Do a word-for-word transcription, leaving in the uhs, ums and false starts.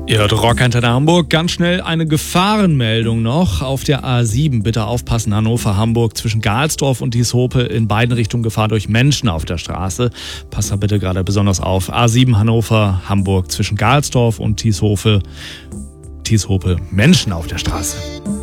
Ihr hört Rockantenne Hamburg. Ganz schnell eine Gefahrenmeldung noch auf der A sieben. Bitte aufpassen, Hannover-Hamburg zwischen Galsdorf und Tieshope in beiden Richtungen Gefahr durch Menschen auf der Straße. Passt da bitte gerade besonders auf. A sieben Hannover-Hamburg zwischen Galsdorf und Tieshope. Tieshope, Menschen auf der Straße.